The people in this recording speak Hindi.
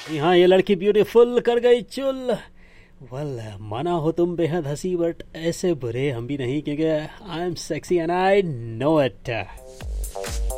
जी हाँ, ये लड़की ब्यूटीफुल कर गई चुल। वेल, माना हो तुम बेहद हंसी, बट ऐसे बुरे हम भी नहीं, क्योंकि I am sexy and I know it.